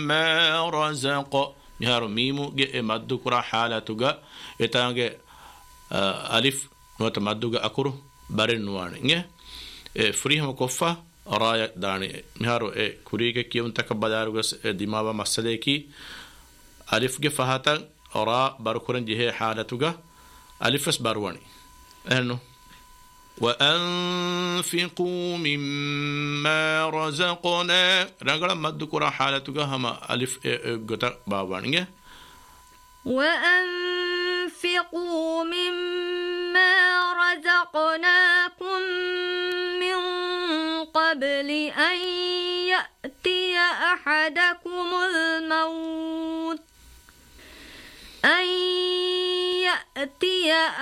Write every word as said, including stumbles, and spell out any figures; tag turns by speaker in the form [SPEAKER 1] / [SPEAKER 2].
[SPEAKER 1] مما رزق مهارو ميمو جي مدو كرا حالتوغا اتانجي ألف نوت مدوغا أكورو بارين نواني فريهم كوفا رايا داني مهارو إيه كوريكا كيون تكبداروغس دماغا مسديكي ألف جي فهاتا را باركورن جهة حالتوغا ألفس بارواني أهنو وأنفقوا مما رزقنا رجلا مدكورا حالتوغا هما ألف جتا باواني
[SPEAKER 2] وأنفقوا مما رزقناكم من قبل أن يأتي أحدكم الموت أن يأتي